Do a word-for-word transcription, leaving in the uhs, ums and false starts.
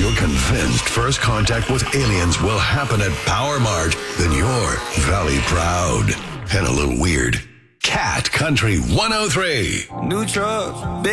you're convinced first contact with aliens will happen at Power Mart, then you're Valley proud. And a little weird. Cat Country one oh three. New truck.